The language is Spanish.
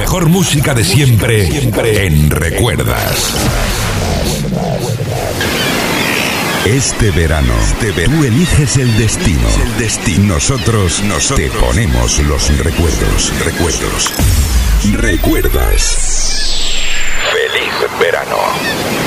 mejor música de siempre en Recuerdas. Este verano, tú eliges el destino. Nosotros te ponemos los recuerdos. Recuerdas. Feliz verano.